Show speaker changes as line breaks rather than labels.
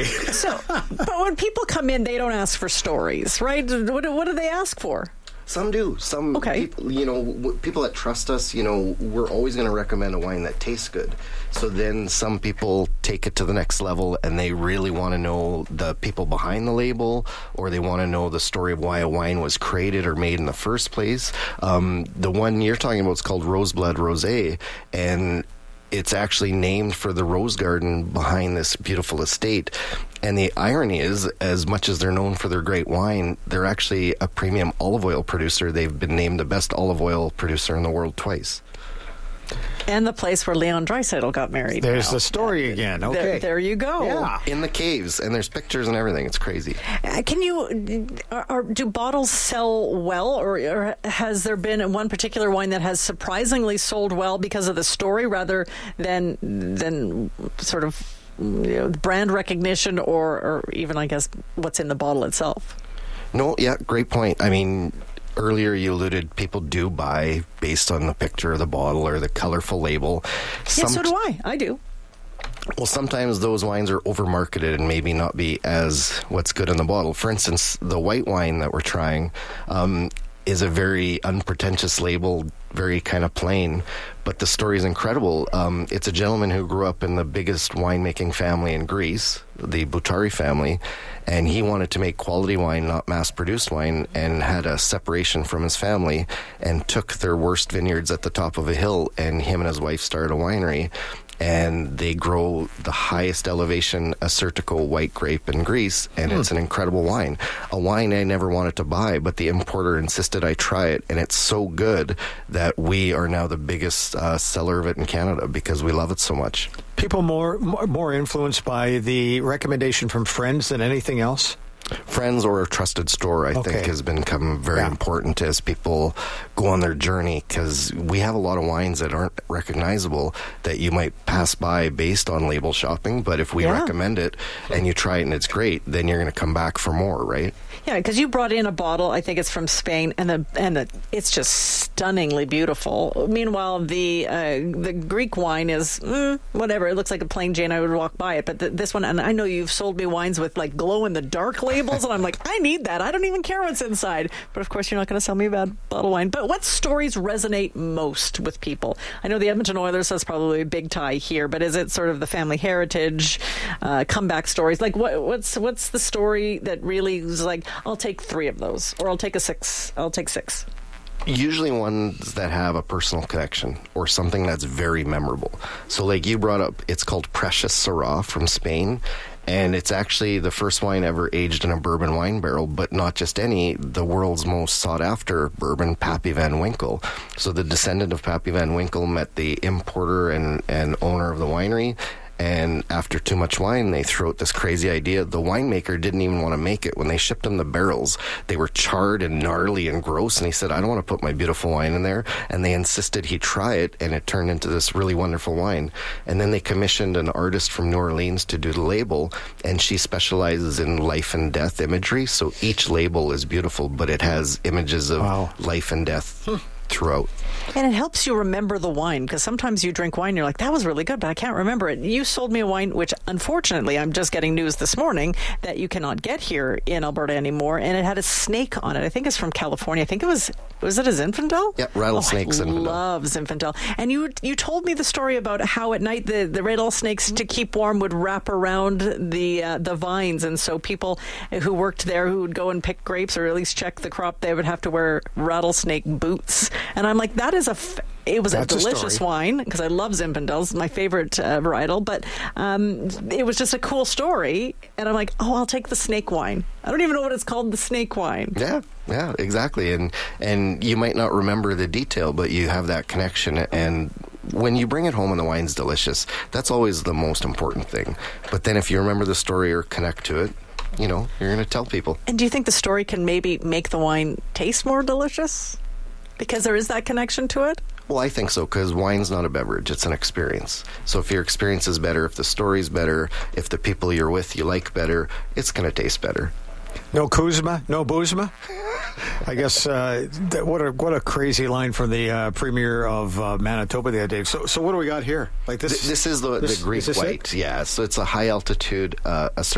But when people come in, they don't ask for stories, right? What do they ask for?
Some do. Some people, people that trust us, we're always going to recommend a wine that tastes good. So then some people take it to the next level and they really want to know the people behind the label, or they want to know the story of why a wine was created or made in the first place. The one you're talking about is called Roseblood Rosé, and it's actually named for the rose garden behind this beautiful estate. And the irony is, as much as they're known for their great wine, they're actually a premium olive oil producer. They've been named the best olive oil producer in the world twice.
And the place where Leon Draisaitl got married.
There's the story again. Okay.
There you go.
Yeah.
In the caves, and there's pictures and everything. It's crazy.
Do bottles sell well, or has there been one particular wine that has surprisingly sold well because of the story rather than sort of brand recognition or even, I guess, what's in the bottle itself?
No, yeah, great point. I mean, earlier you alluded people do buy based on the picture of the bottle or the colorful label.
Yeah, so do I. I do.
Well, sometimes those wines are overmarketed and maybe not be as what's good in the bottle. For instance, the white wine that we're trying is a very unpretentious label, very kind of plain, but the story is incredible. It's a gentleman who grew up in the biggest winemaking family in Greece, the Boutari family, and he wanted to make quality wine, not mass-produced wine, and had a separation from his family and took their worst vineyards at the top of a hill, and him and his wife started a winery. And they grow the highest elevation Assyrtiko white grape in Greece, and it's an incredible wine. A wine I never wanted to buy, but the importer insisted I try it, and it's so good that we are now the biggest seller of it in Canada because we love it so much.
People more influenced by the recommendation from friends than anything else?
Friends or a trusted store, I think, has become very important as people go on their journey, because we have a lot of wines that aren't recognizable that you might pass by based on label shopping, but if we recommend it and you try it and it's great, then you're going to come back for more, right?
Yeah, because you brought in a bottle, I think it's from Spain, and it's just stunningly beautiful. Meanwhile, the Greek wine is whatever. It looks like a plain Jane. I would walk by it, but this one, and I know you've sold me wines with like glow in the dark labels, and I'm like, I need that. I don't even care what's inside. But of course, you're not going to sell me a bad bottle wine. But what stories resonate most with people? I know the Edmonton Oilers has probably a big tie here, but is it sort of the family heritage, comeback stories? Like what's the story that really is like, I'll take 3 of those, or I'll take 6. I'll take 6.
Usually ones that have a personal connection or something that's very memorable. So like you brought up, it's called Precious Syrah from Spain, and it's actually the first wine ever aged in a bourbon wine barrel, but not just any, the world's most sought-after bourbon, Pappy Van Winkle. So the descendant of Pappy Van Winkle met the importer and owner of the winery, and after too much wine, they threw out this crazy idea. The winemaker didn't even want to make it. When they shipped him the barrels, they were charred and gnarly and gross, and he said, I don't want to put my beautiful wine in there. And they insisted he try it, and it turned into this really wonderful wine. And then they commissioned an artist from New Orleans to do the label, and she specializes in life and death imagery. So each label is beautiful, but it has images of life and death throughout.
And it helps you remember the wine, because sometimes you drink wine and you're like, that was really good, but I can't remember it. You sold me a wine, which unfortunately I'm just getting news this morning that you cannot get here in Alberta anymore, and it had a snake on it. I think it's from California. I think it was it a Zinfandel?
Yeah, rattlesnake Zinfandel.
I love Zinfandel. And you told me the story about how at night the rattlesnakes, to keep warm, would wrap around the vines, and so people who worked there who would go and pick grapes or at least check the crop, they would have to wear rattlesnake boots. And I'm like, that is it was a delicious wine, because I love Zinfandel. It's my favorite varietal, but it was just a cool story. And I'm like, I'll take the snake wine. I don't even know what it's called, the snake wine.
Yeah, exactly. And you might not remember the detail, but you have that connection. And when you bring it home and the wine's delicious, that's always the most important thing. But then if you remember the story or connect to it, you're going to tell people.
And do you think the story can maybe make the wine taste more delicious? Because there is that connection to it?
Well, I think so, because wine's not a beverage, it's an experience. So if your experience is better, if the story's better, if the people you're with you like better, it's going to taste better.
No Kuzma? No Boozma? I guess what a crazy line from the premier of Manitoba the other day. So what do we got here? Like this?
This is the Greek white. Yeah, so it's a high altitude Assyrtiko